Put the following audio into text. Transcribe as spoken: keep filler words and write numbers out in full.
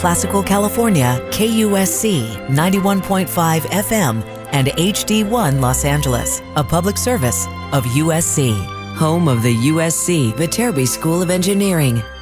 Classical California, K U S C ninety-one point five F M, and H D one Los Angeles, a public service of U S C, home of the U S C Viterbi School of Engineering.